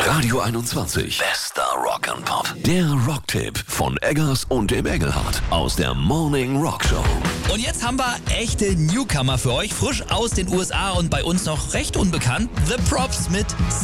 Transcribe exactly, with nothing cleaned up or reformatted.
Radio einundzwanzig. Bester Rock'n'Pop. Der Rocktipp von Eggers und dem Engelhardt aus der Morning Rock Show. Und jetzt haben wir echte Newcomer für euch, frisch aus den U S A und bei uns noch recht unbekannt. The Props mit